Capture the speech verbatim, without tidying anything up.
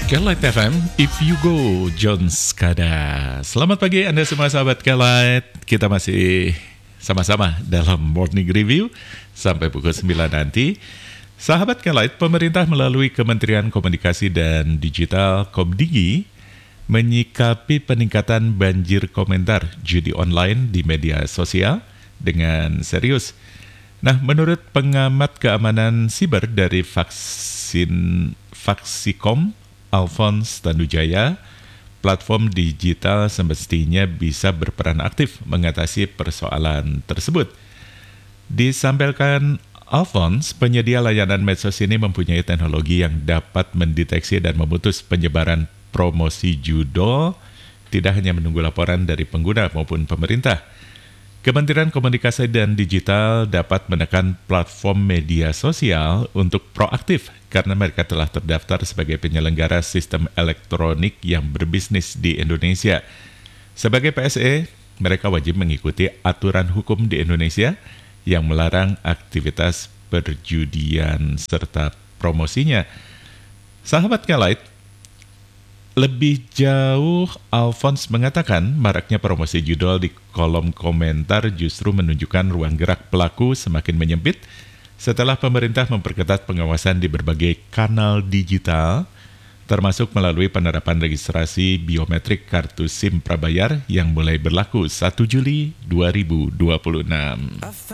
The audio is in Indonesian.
Kelight F M, If You Go, John Skada. Selamat pagi Anda semua sahabat Kelight. Kita masih sama-sama dalam Morning Review sampai pukul sembilan nanti. Sahabat Kelight, pemerintah melalui Kementerian Komunikasi dan Digital Komdigi menyikapi peningkatan banjir komentar judi online di media sosial dengan serius. Nah, menurut pengamat keamanan siber dari vaksin Vaksikom, Alphonse Tandujaya, platform digital semestinya bisa berperan aktif mengatasi persoalan tersebut. Disampaikan Alphonse, penyedia layanan medsos ini mempunyai teknologi yang dapat mendeteksi dan memutus penyebaran promosi judul, tidak hanya menunggu laporan dari pengguna maupun pemerintah. Kementerian Komunikasi dan Digital dapat menekan platform media sosial untuk proaktif karena mereka telah terdaftar sebagai penyelenggara sistem elektronik yang berbisnis di Indonesia. Sebagai P S E, mereka wajib mengikuti aturan hukum di Indonesia yang melarang aktivitas perjudian serta promosinya. Sahabat Kelight, lebih jauh, Alphonse mengatakan maraknya promosi judul di kolom komentar justru menunjukkan ruang gerak pelaku semakin menyempit setelah pemerintah memperketat pengawasan di berbagai kanal digital, termasuk melalui penerapan registrasi biometrik kartu SIM prabayar yang mulai berlaku satu Juli dua ribu dua puluh enam.